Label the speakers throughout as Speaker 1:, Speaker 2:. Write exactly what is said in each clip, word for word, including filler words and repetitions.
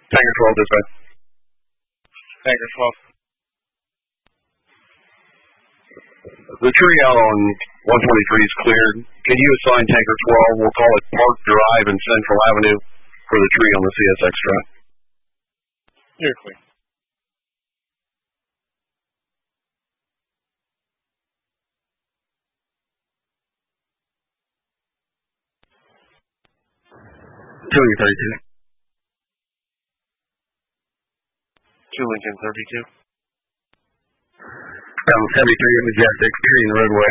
Speaker 1: Tanker twelve, dispatch.
Speaker 2: Tanker twelve.
Speaker 1: The tree out on one twenty-three is cleared. Can you assign Tanker twelve? We'll call it Park Drive and Central Avenue for the tree on the C S X track.
Speaker 2: You're clear.
Speaker 1: two Lincoln thirty-two.
Speaker 2: two Lincoln thirty-two.
Speaker 1: Um, seventy-three Majestic, tree in the roadway.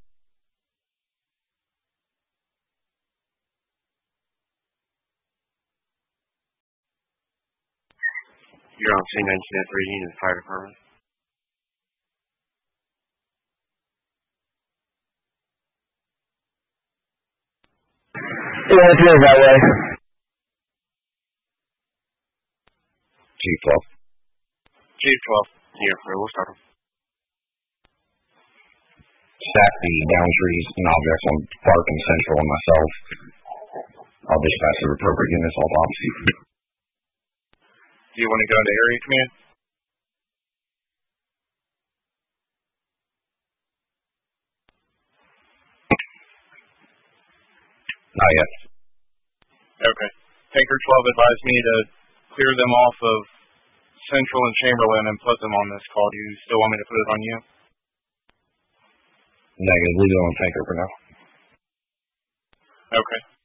Speaker 2: You're on C nineteen at three in the fire department.
Speaker 1: Yeah, it's that way.
Speaker 2: G twelve. G twelve. Here, we'll start them.
Speaker 3: Stack the down trees and objects on Park and Central and myself. I'll dispatch the appropriate units all opposite.
Speaker 2: Do you want to go into area command?
Speaker 3: Not yet.
Speaker 2: Okay. Tanker twelve advised me to clear them off of Central and Chamberlain and put them on this call. Do you still want me to put it on you?
Speaker 3: Negative. Leave it on Tanker for now.
Speaker 2: Okay.